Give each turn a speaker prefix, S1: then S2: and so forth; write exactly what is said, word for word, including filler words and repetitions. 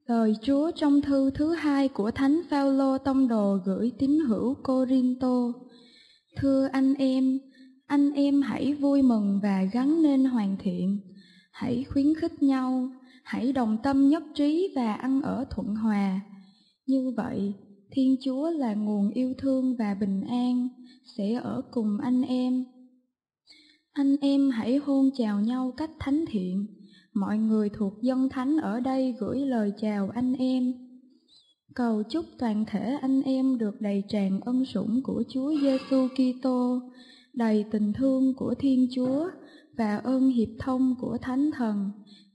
S1: Lời Chúa trong thư thứ hai của Thánh Phaolô tông đồ gửi tín hữu Cô-rin-tô. Thưa anh em, anh em hãy vui mừng và gắng nên hoàn thiện, hãy khuyến khích nhau, hãy đồng tâm nhất trí và ăn ở thuận hòa. Như vậy, Thiên Chúa là nguồn yêu thương và bình an sẽ ở cùng anh em. Anh em hãy hôn chào nhau cách thánh thiện. Mọi người thuộc dân thánh ở đây gửi lời chào anh em. Cầu chúc toàn thể anh em được đầy tràn ân sủng của Chúa Giêsu Kitô, đầy tình thương của Thiên Chúa và ơn hiệp thông của Thánh Thần,